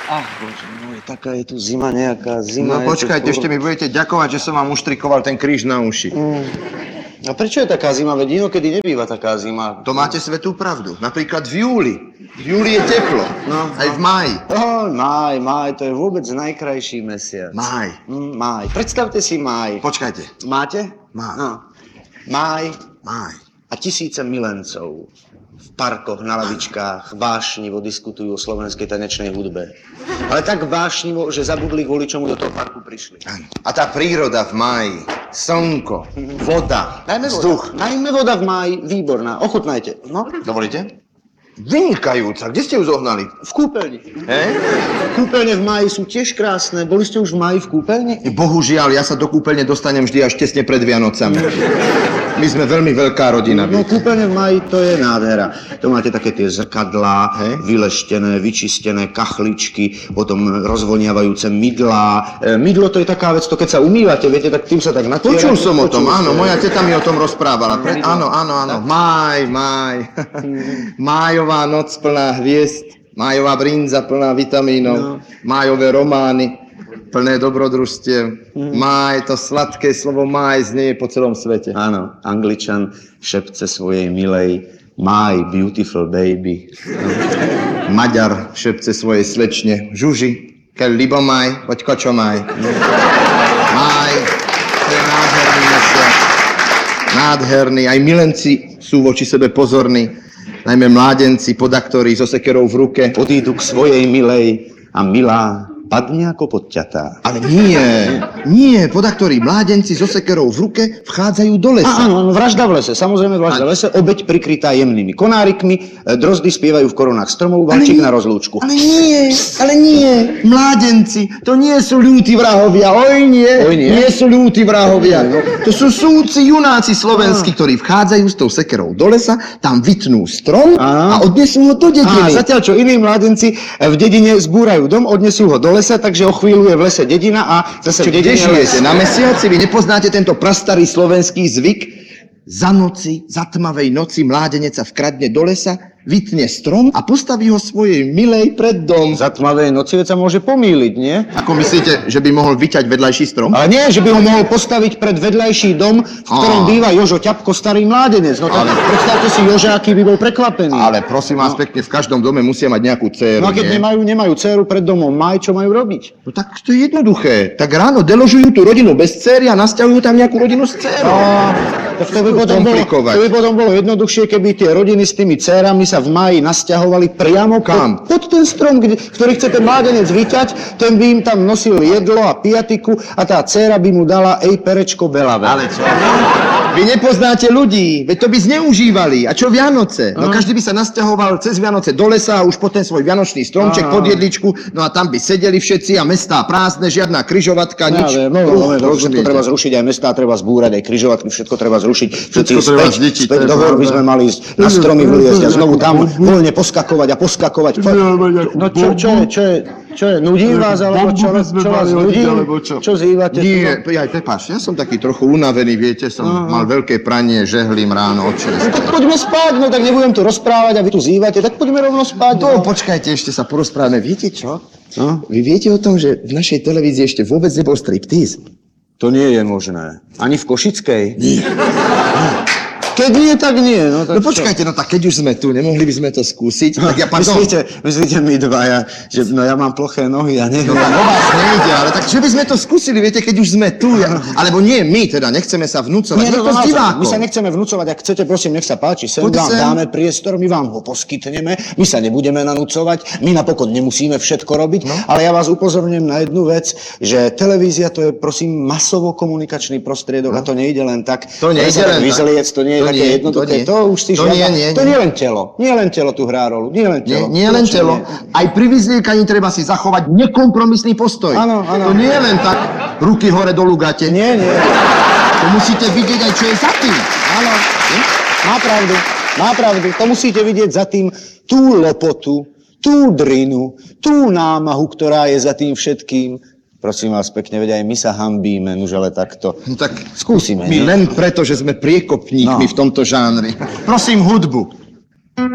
Ach, bože môj, taká je tu zima nejaká, zima. No počkajte, ešte mi budete ďakovať, že som vám uštrikoval ten kríž na uši. A prečo je taká zima? Veď inokedy nebýva taká zima. To máte svätú pravdu. Napríklad v júli. V júli je teplo. No, aj v máji. Máj, to je vôbec najkrajší mesiac. Máj. Máj. Predstavte si máj. Počkajte. Máte? Máj. No. Máj. Máj. A tisíce milencov v parkoch, na lavičkách vášnivo diskutujú o slovenskej tanečnej hudbe. Ale tak vášnivo, že zabudli, kvôli čomu do toho parku prišli. A tá príroda v máji, slnko, voda, vzduch. Najmä voda v máji, výborná. Ochutnajte. No. Dovolíte? Vynikajúca. Kde ste ju zohnali? V kúpeľni. Kúpeľne v máji sú tiež krásne. Boli ste už v máji v kúpeľni? Bohužiaľ, ja sa do kúpeľne dostanem vždy až tesne pred Vianocami. My sme veľmi veľká rodina. No kúpeľne v máji to je nádhera. To máte také tie zrkadlá, vyleštené, vyčistené kachličky, potom rozvoniavajúce mydlá. Mydlo to je taká vec, to keď sa umývate, viete, tak tým sa tak natierate. Počul som o tom, áno, moja teta mi o tom rozprávala. Áno. Máj. Májová noc plná hviezd, májová brinza plná vitamínov, májové romány plné dobrodružstiev. Máj, to sladké slovo máj znie po celom svete. Áno, Angličan šepce svojej milej my beautiful baby. Maďar šepce svojej slečne Žuži, keď libomaj, poďko čo maj. Máj, to je nádherný mesiac. Nádherný, aj milenci sú voči sebe pozorní. Najmä mládenci, podaktori so sekerou v ruke. Odídu k svojej milej a milá padne ako podťatá. Ale nie, podaktori, mládenci so sekerou v ruke vchádzajú do lesa. Áno, vražda v lese, samozrejme vražda v lese, obeť prikrytá jemnými konárikmi, drozdy spievajú v korunách stromov, valčík na rozlúčku. Ale nie, mládenci, to nie sú ľúti vrahovia, nie sú ľúti vrahovia. To sú súdci junáci slovenskí, ktorí vchádzajú s tou sekerou do lesa, tam vytnú strom a odnesú ho do dediny. Zatiaľ, čo iní mládenci v dedine zbúrajú dom, odnesú ho do lesa, takže o chvíľu je v lese dedina a zase v dedine žijete? Na mesiaci? Vy nepoznáte tento prastarý slovenský zvyk? Za tmavej noci mládenec sa vkradne do lesa, vytne strom a postaví ho svojej milej pred dom. Za tmavej noci sa môže pomýliť, nie? Ako myslíte, že by mohol vyťať vedľajší strom? Ale nie, že by ho mohol postaviť pred vedľajší dom, v ktorom býva Jožo Ťapko, starý mládenec. No tak predstavte si Joža, aký by bol prekvapený. Ale prosím vás pekne, v každom dome musia mať nejakú dcéru. No a keď nemajú dcéru pred domom, čo majú robiť? No tak to je jednoduché. Tak ráno deložujú tú rodinu bez dcéry a nasťahujú tam nejakú rodinu s dcérou. To by potom bolo jednoduchšie, keby tie rodiny s tými dcérami sa v máji nasťahovali priamo pod ten strom, ktorý chce ten mládenec vyťať, ten by im tam nosil jedlo a piatiku a tá dcéra by mu dala perečko belavé. Ale čo? Vy nepoznáte ľudí, veď to by zneužívali. A čo Vianoce? No každý by sa nasťahoval cez Vianoce do lesa a už po ten svoj vianočný stromček pod jedličku, no a tam by sedeli všetci a mestá prázdne, žiadna križovatka, nič. Všetko treba zrušiť, aj mestá treba zbúrať, aj križovatky, všetko treba zrušiť. Všetko treba zničiť. Späť do hor by sme mali ísť, na stromy vyliezť a znovu tam voľne poskakovať a poskakovať. No čo je, nudím vás, alebo čo vás nudím? Čo zývate? Nie, prepáč, ja som taký trochu unavený, viete, som mal veľké pranie, žehlím ráno od 6. No tak poďme spať, no tak nebudem tu rozprávať a vy tu zývate, tak poďme rovno spať. No počkajte, ešte sa porozprávame, viete čo? Vy viete o tom, že v našej televízii ešte vôbec nebol striptease? To nie je možné. Ani v Košickej? Nie. Keď nie, tak nie. No počkajte, tak keď už sme tu, nemohli by sme to skúsiť? Tak Myslíte my dvaja, že ja mám ploché nohy a neviem. No tak o vás nejde, ale tak že by sme to skúsili, viete, keď už sme tu. Alebo nie my, teda nechceme sa vnúcovať. My sa nechceme vnúcovať, ak chcete, prosím, nech sa páči. Sem vám dáme priestor, my vám ho poskytneme, my sa nebudeme nanúcovať, my napokon nemusíme všetko robiť, ale ja vás upozorňujem na jednu vec, že televízia to je, prosím, masovo komunikačný prostriedok a to nejde len tak. To nejde len vyzliec, to nie je také jednoduché. To už si žiada. To nie len telo. Nie len telo tu hrá rolu. Nie len telo. Aj pri vyzliekaní treba si zachovať nekompromisný postoj. Áno. To nie je len tak ruky hore dolu gate. Nie. To musíte vidieť aj, čo je za tým. Áno. Má pravdu. To musíte vidieť za tým tú lopotu, tú drinu, tú námahu, ktorá je za tým všetkým. Prosím vás pekne, veď aj my sa hanbíme, nuž ale takto. No tak skúsime. My len preto, že sme priekopníkmi v tomto žánri. Prosím hudbu.